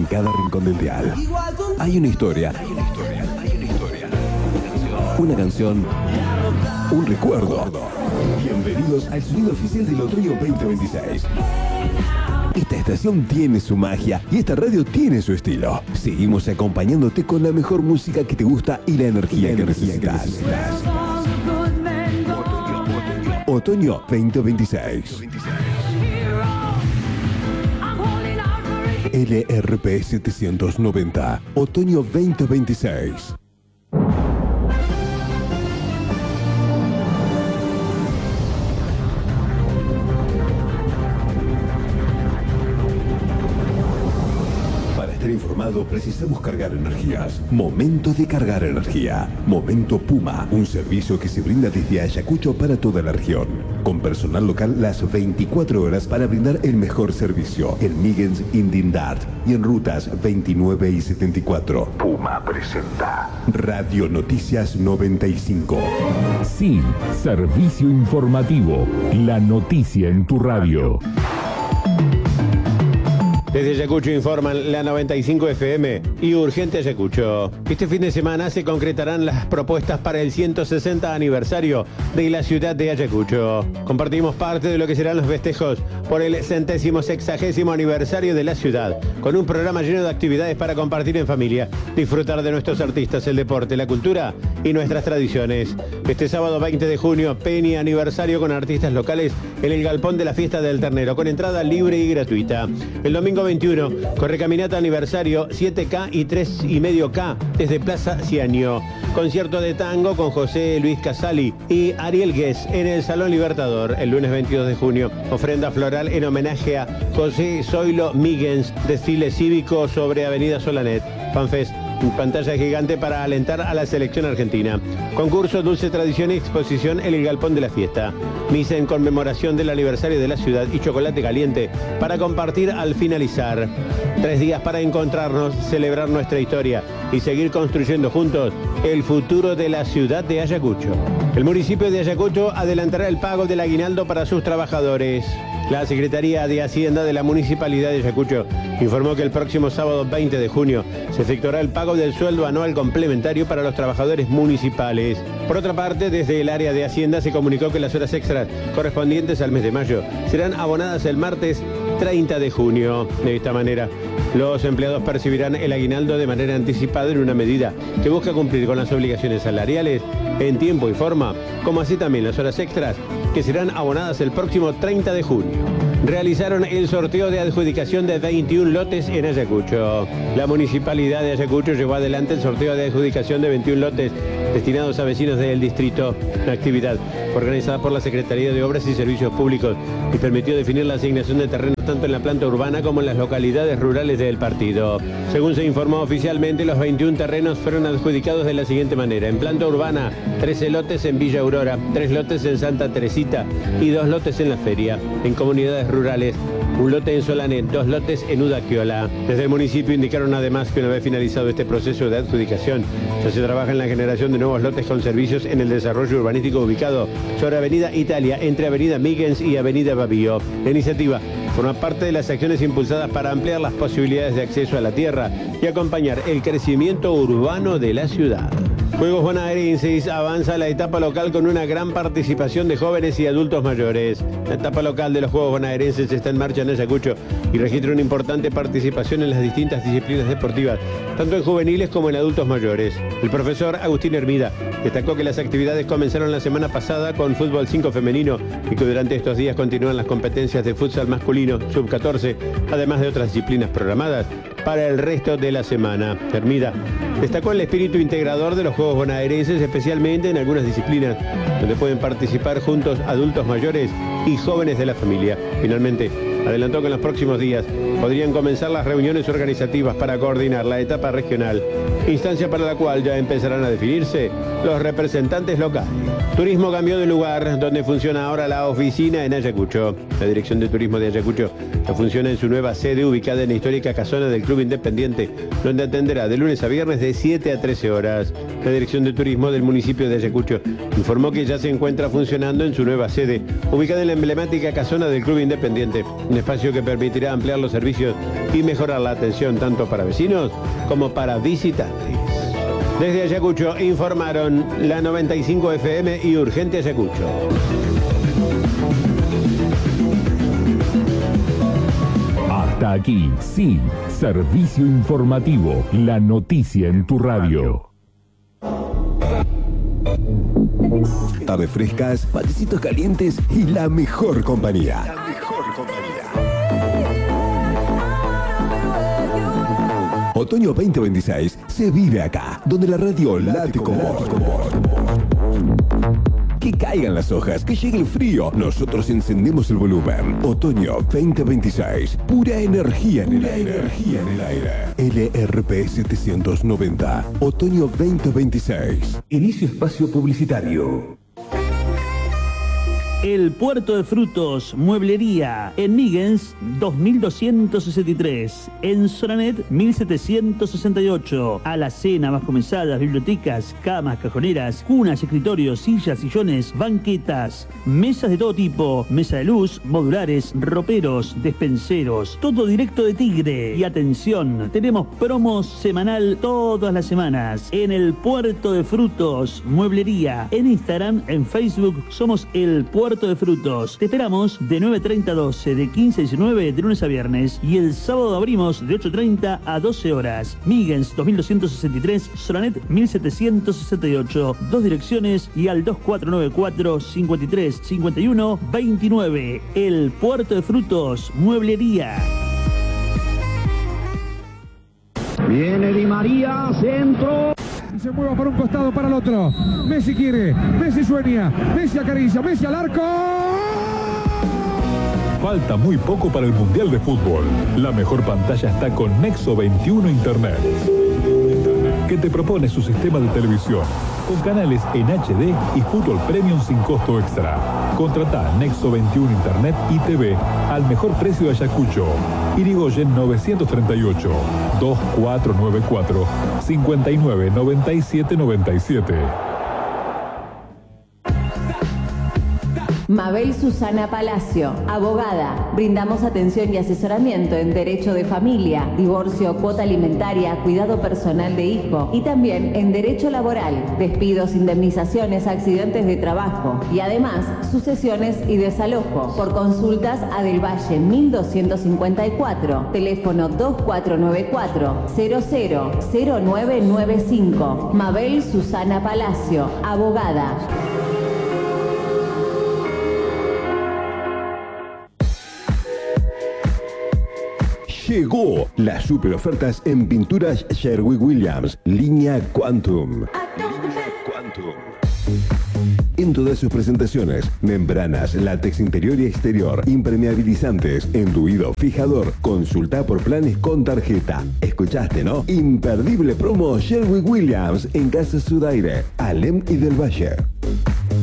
en cada rincón del dial. Hay una historia. Una canción. Un recuerdo. Bienvenidos al sonido oficial del Otoño 2026. Esta estación tiene su magia y esta radio tiene su estilo. Seguimos acompañándote con la mejor música que te gusta y la energía que necesitas. Otoño 2026. LRP 790. Otoño 2026. Informado, precisamos cargar energías. Momento de cargar energía. Momento Puma, un servicio que se brinda desde Ayacucho para toda la región, con personal local las 24 horas para brindar el mejor servicio en Migens, Indindart y en rutas 29 y 74. Puma presenta Radio Noticias 95. Sí, servicio informativo. La noticia en tu radio. Desde Ayacucho informan la 95 FM y Urgente Ayacucho. Este fin de semana se concretarán las propuestas para el 160 aniversario de la ciudad de Ayacucho. Compartimos parte de lo que serán los festejos por el 160º aniversario de la ciudad, con un programa lleno de actividades para compartir en familia, disfrutar de nuestros artistas, el deporte, la cultura y nuestras tradiciones. Este sábado 20 de junio, Peña aniversario con artistas locales en el Galpón de la Fiesta del Ternero, con entrada libre y gratuita. El domingo 21, correcaminata aniversario 7K y 3,5K desde Plaza Ciaño. Concierto de tango con José Luis Casali y Ariel Guess en el Salón Libertador. El lunes 22 de junio, ofrenda floral en homenaje a José Zoilo Migens, desfile cívico sobre Avenida Solanet. Fanfest, pantalla gigante para alentar a la selección argentina. Concurso Dulce Tradición y exposición en el Galpón de la Fiesta. Misa en conmemoración del aniversario de la ciudad y chocolate caliente para compartir al finalizar. 3 días para encontrarnos, celebrar nuestra historia y seguir construyendo juntos el futuro de la ciudad de Ayacucho. El municipio de Ayacucho adelantará el pago del aguinaldo para sus trabajadores. La Secretaría de Hacienda de la Municipalidad de Ayacucho informó que el próximo sábado 20 de junio se efectuará el pago del sueldo anual complementario para los trabajadores municipales. Por otra parte, desde el área de Hacienda se comunicó que las horas extras correspondientes al mes de mayo serán abonadas el martes 30 de junio. De esta manera, los empleados percibirán el aguinaldo de manera anticipada en una medida que busca cumplir con las obligaciones salariales en tiempo y forma, como así también las horas extras que serán abonadas el próximo 30 de junio. Realizaron el sorteo de adjudicación de 21 lotes en Ayacucho. La Municipalidad de Ayacucho llevó adelante el sorteo de adjudicación de 21 lotes destinados a vecinos del distrito. La actividad organizada por la Secretaría de Obras y Servicios Públicos y permitió definir la asignación de terrenos tanto en la planta urbana como en las localidades rurales del partido. Según se informó oficialmente, los 21 terrenos fueron adjudicados de la siguiente manera. En planta urbana, 13 lotes en Villa Aurora, 3 lotes en Santa Teresita y 2 lotes en La Feria. En comunidades rurales, 1 lote en Solanet, 2 lotes en Udaquiola. Desde el municipio indicaron además que una vez finalizado este proceso de adjudicación, ya se trabaja en la generación de nuevos lotes con servicios en el desarrollo urbanístico ubicado sobre Avenida Italia, entre Avenida Migens y Avenida Bavío. La iniciativa forma parte de las acciones impulsadas para ampliar las posibilidades de acceso a la tierra y acompañar el crecimiento urbano de la ciudad. Juegos bonaerenses avanza la etapa local con una gran participación de jóvenes y adultos mayores. La etapa local de los Juegos bonaerenses está en marcha en Ayacucho y registra una importante participación en las distintas disciplinas deportivas, tanto en juveniles como en adultos mayores. El profesor Agustín Hermida destacó que las actividades comenzaron la semana pasada con fútbol 5 femenino y que durante estos días continúan las competencias de futsal masculino, sub-14, además de otras disciplinas programadas para el resto de la semana. Hermida destacó el espíritu integrador de los Juegos bonaerenses, especialmente en algunas disciplinas donde pueden participar juntos adultos mayores y jóvenes de la familia. Finalmente, adelantó que en los próximos días podrían comenzar las reuniones organizativas para coordinar la etapa regional, instancia para la cual ya empezarán a definirse los representantes locales. Turismo cambió de lugar, donde funciona ahora la oficina en Ayacucho. La Dirección de Turismo de Ayacucho ya funciona en su nueva sede ubicada en la histórica casona del Club Independiente, donde atenderá de lunes a viernes de 7 a 13 horas. La Dirección de Turismo del municipio de Ayacucho informó que ya se encuentra funcionando en su nueva sede, ubicada en la emblemática casona del Club Independiente, Un espacio que permitirá ampliar los servicios y mejorar la atención tanto para vecinos como para visitantes. Desde Ayacucho informaron la 95 FM y Urgente Ayacucho. Hasta aquí, sí, servicio informativo, la noticia en tu radio. Tardes frescas, matecitos calientes y la mejor compañía. Otoño 2026 se vive acá, donde la radio late con vos. Que caigan las hojas, que llegue el frío. Nosotros encendemos el volumen. Otoño 2026. Pura energía en el aire. LRP 790. Otoño 2026. Inicio espacio publicitario. El Puerto de Frutos, Mueblería, en Migens 2263, en Soranet 1768, alacena, bajo mesadas, bibliotecas, camas, cajoneras, cunas, escritorios, sillas, sillones, banquetas, mesas de todo tipo, mesa de luz, modulares, roperos, despenseros, todo directo de Tigre. Y atención, tenemos promos semanal todas las semanas en el Puerto de Frutos, Mueblería, en Instagram, en Facebook, somos el Puerto de Frutos. Te esperamos de 9:30 a 12, de 15 a 19, de lunes a viernes. Y el sábado abrimos de 8:30 a 12 horas. Migens 2263, Soranet 1768. Dos direcciones y al 2494 53 51 29. El Puerto de Frutos, Mueblería. Viene Di María, centro. Se mueva por un costado para el otro. Messi quiere, Messi sueña, Messi acaricia, Messi al arco. Falta muy poco para el Mundial de Fútbol. La mejor pantalla está con Nexo 21 Internet, que te propone su sistema de televisión con canales en HD y fútbol premium sin costo extra. Contratá Nexo 21 Internet y TV al mejor precio de Ayacucho. Irigoyen 938 2494 59 97 97. Mabel Susana Palacio, abogada. Brindamos atención y asesoramiento en derecho de familia, divorcio, cuota alimentaria, cuidado personal de hijo y también en derecho laboral, despidos, indemnizaciones, accidentes de trabajo y además sucesiones y desalojo. Por consultas a Del Valle 1254, teléfono 2494 000995. Mabel Susana Palacio, abogada. Llegó las super ofertas en pinturas Sherwin-Williams, línea Quantum. En todas sus presentaciones, membranas, látex interior y exterior, impermeabilizantes, enduido, fijador. Consulta por planes con tarjeta. ¿Escuchaste, no? Imperdible promo Sherwin-Williams en Casa Sudaire, Alem y Del Valle.